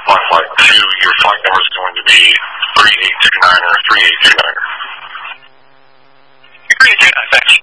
on flight 2, your flight number is going to be 3829 or 3829. 3829, thanks.